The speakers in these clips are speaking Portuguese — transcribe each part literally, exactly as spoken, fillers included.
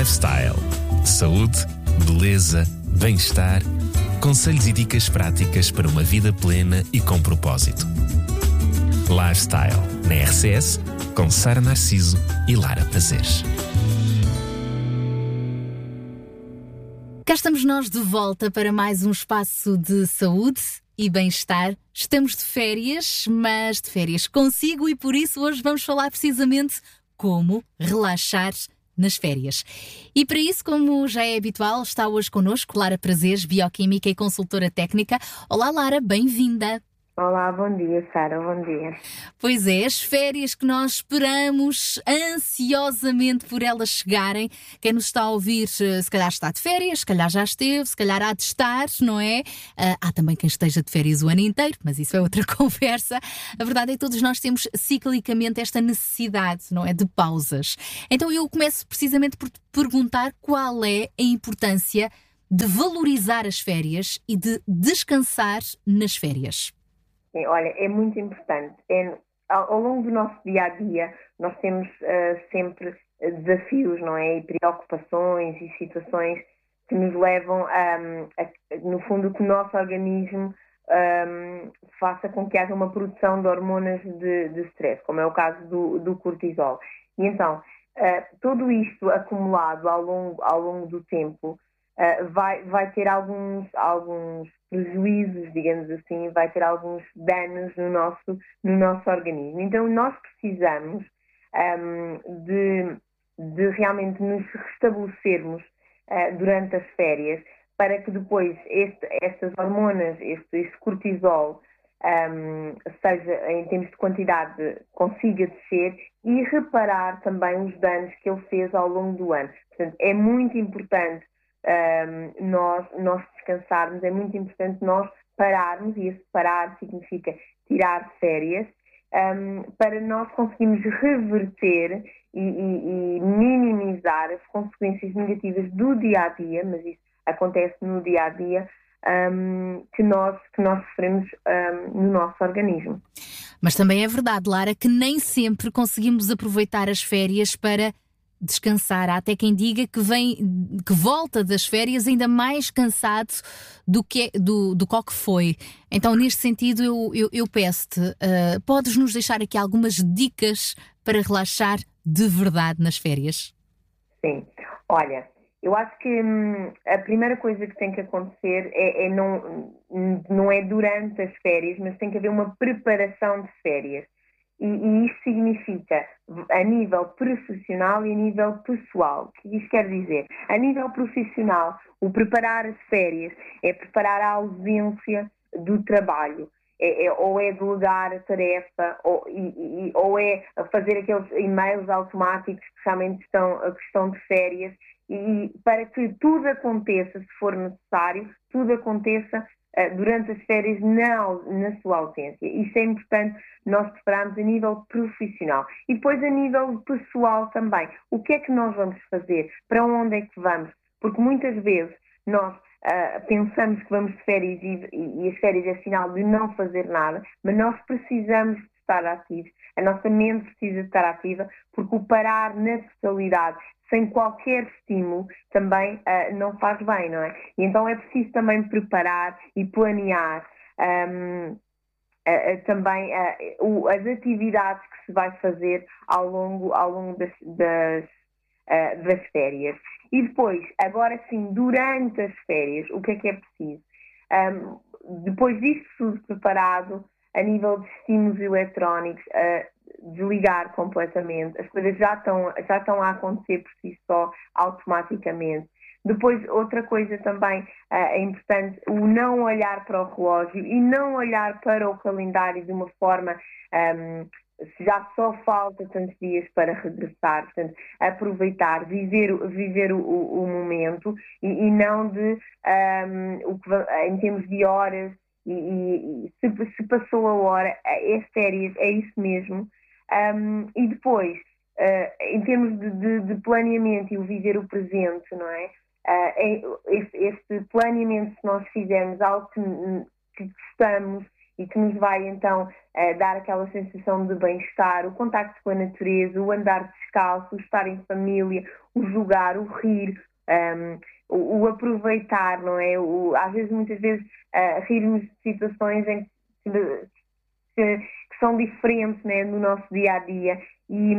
Lifestyle. Saúde, beleza, bem-estar. Conselhos e dicas práticas para uma vida plena e com propósito. Lifestyle, na R C S, com Sara Narciso e Lara Prazeres. Cá estamos nós de volta para mais um espaço de saúde e bem-estar. Estamos de férias, mas de férias consigo, e por isso hoje vamos falar precisamente como relaxar nas férias. E para isso, como já é habitual, está hoje connosco Lara Prazeres, bioquímica e consultora técnica. Olá, Lara, bem-vinda. Olá, bom dia, Sara, bom dia. Pois é, as férias que nós esperamos ansiosamente por elas chegarem. Quem nos está a ouvir, se calhar está de férias, se calhar já esteve, se calhar há de estar, não é? Uh, há também quem esteja de férias o ano inteiro, mas isso é outra conversa. A verdade é que todos nós temos ciclicamente esta necessidade, não é? De pausas. Então eu começo precisamente por te perguntar qual é a importância de valorizar as férias e de descansar nas férias. Sim, olha, é muito importante. É, ao, ao longo do nosso dia-a-dia, nós temos uh, sempre desafios, não é? E preocupações e situações que nos levam, um, a, no fundo, que o nosso organismo um, faça com que haja uma produção de hormonas de, de stress, como é o caso do, do cortisol. E então, uh, tudo isto acumulado ao longo, ao longo do tempo uh, vai, vai ter alguns, alguns prejuízos, digamos assim, vai ter alguns danos no nosso, no nosso organismo. Então nós precisamos um, de, de realmente nos restabelecermos uh, durante as férias, para que depois este, estas hormonas, este, este cortisol, um, seja em termos de quantidade, consiga descer e reparar também os danos que ele fez ao longo do ano. Portanto, é muito importante Um, nós, nós descansarmos, é muito importante nós pararmos, e esse parar significa tirar férias, um, para nós conseguirmos reverter e, e, e minimizar as consequências negativas do dia-a-dia, mas isso acontece no dia-a-dia, um, que, nós, que nós sofremos um, no nosso organismo. Mas também é verdade, Lara, que nem sempre conseguimos aproveitar as férias para descansar. Há até quem diga que vem, que volta das férias ainda mais cansado do que, do, do que foi. Então, neste sentido, eu, eu, eu peço-te, uh, podes nos deixar aqui algumas dicas para relaxar de verdade nas férias? Sim. Olha, eu acho que hum, a primeira coisa que tem que acontecer é, é não, não é durante as férias, mas tem que haver uma preparação de férias. E, e isto significa a nível profissional e a nível pessoal. O que isto quer dizer? A nível profissional, o preparar as férias é preparar a ausência do trabalho. É, é, ou é delegar a tarefa, ou, e, e, ou é fazer aqueles e-mails automáticos que realmente estão, que estão de férias, e para que tudo aconteça, se for necessário, tudo aconteça durante as férias na, na sua ausência. Isso é importante nós prepararmos a nível profissional. E depois a nível pessoal também. O que é que nós vamos fazer? Para onde é que vamos? Porque muitas vezes nós uh, pensamos que vamos de férias e, e, e as férias é sinal de não fazer nada, mas nós precisamos de estar ativos. A nossa mente precisa de estar ativa, porque o parar na totalidade, sem qualquer estímulo, também uh, não faz bem, não é? E então é preciso também preparar e planear um, uh, uh, também uh, uh, as atividades que se vai fazer ao longo, ao longo das, das, uh, das férias. E depois, agora sim, durante as férias, o que é que é preciso? Um, depois disto tudo preparado, a nível de estímulos eletrónicos, uh, desligar completamente, as coisas já estão, já estão a acontecer por si só, automaticamente. Depois, outra coisa também uh, é importante, o não olhar para o relógio e não olhar para o calendário de uma forma, um, se já só falta tantos dias para regressar. Portanto, aproveitar, viver, viver o, o, o momento, e, e não de, um, o que, em termos de horas, e, e, e se, se passou a hora, é férias, é isso mesmo. Um, e depois, uh, em termos de, de, de planeamento e o viver o presente, não é? Uh, este, este planeamento, se nós fizermos algo que, que gostamos e que nos vai então uh, dar aquela sensação de bem-estar, o contacto com a natureza, o andar descalço, o estar em família, o jogar, o rir, um, o, o aproveitar, não é? O, às vezes, muitas vezes, uh, rirmos de situações em que, que, que são diferentes, né, no nosso dia-a-dia e,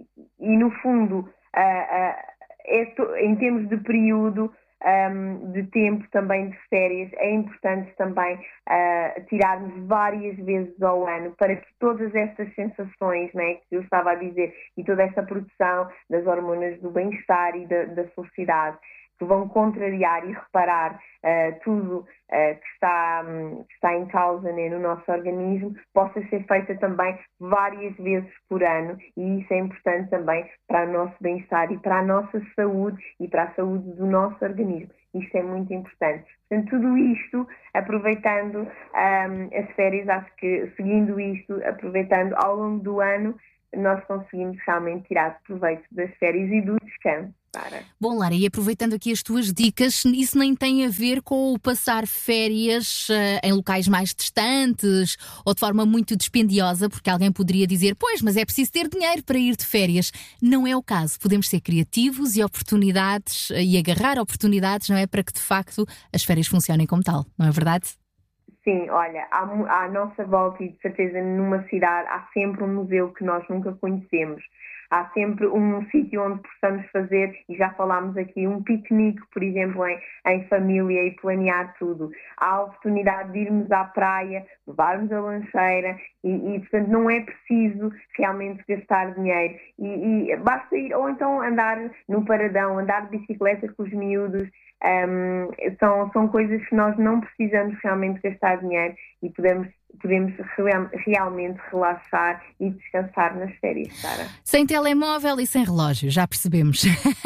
e no fundo, uh, uh, é to, em termos de período, Um, de tempo também de férias, é importante também uh, tirarmos várias vezes ao ano para que todas estas sensações, né, que eu estava a dizer, e toda essa produção das hormonas do bem-estar e da, da felicidade, que vão contrariar e reparar uh, tudo uh, que, está, um, que está em causa, né, no nosso organismo, possa ser feita também várias vezes por ano, e isso é importante também para o nosso bem-estar e para a nossa saúde e para a saúde do nosso organismo. Isto é muito importante. Portanto, tudo isto, aproveitando um, as férias, acho que seguindo isto, aproveitando ao longo do ano, nós conseguimos realmente tirar proveito das férias e do descanso. Lara. Bom, Lara, e aproveitando aqui as tuas dicas, isso nem tem a ver com o passar férias uh, em locais mais distantes ou de forma muito dispendiosa, porque alguém poderia dizer, pois, mas é preciso ter dinheiro para ir de férias. Não é o caso. Podemos ser criativos e oportunidades uh, e agarrar oportunidades, não é, para que de facto as férias funcionem como tal, não é verdade? Sim, olha, à, à nossa volta e de certeza numa cidade há sempre um museu que nós nunca conhecemos. Há sempre um sítio onde possamos fazer, e já falámos aqui, um piquenique, por exemplo, em, em família e planear tudo. Há a oportunidade de irmos à praia, levarmos a lancheira e, e portanto, não é preciso realmente gastar dinheiro. E, e basta ir, ou então andar no paradão, andar de bicicleta com os miúdos. Um, são, são coisas que nós não precisamos realmente gastar dinheiro e podemos, podemos real, realmente relaxar e descansar nas férias, Sara. Sem telemóvel e sem relógio, já percebemos.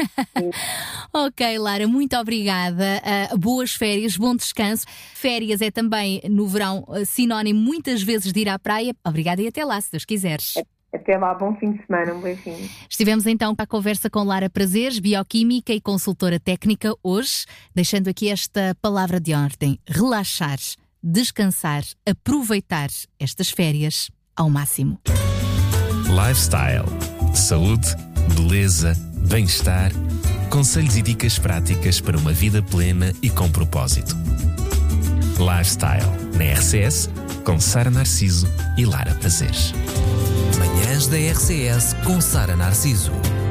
Ok, Lara, muito obrigada. Uh, boas férias, bom descanso. Férias é também, no verão, sinónimo muitas vezes de ir à praia. Obrigada e até lá, se Deus quiseres. Até lá, bom fim de semana, um beijinho. Estivemos então à conversa com Lara Prazeres, bioquímica e consultora técnica, hoje, deixando aqui esta palavra de ordem: relaxar, descansar, aproveitar estas férias ao máximo. Lifestyle, saúde, beleza, bem-estar, conselhos e dicas práticas para uma vida plena e com propósito. Lifestyle, na R C S, com Sara Narciso e Lara Prazeres. Manhãs da R C S com Sara Narciso.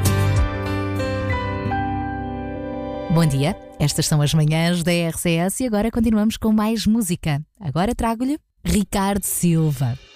Bom dia, estas são as manhãs da R C S e agora continuamos com mais música. Agora trago-lhe Ricardo Silva.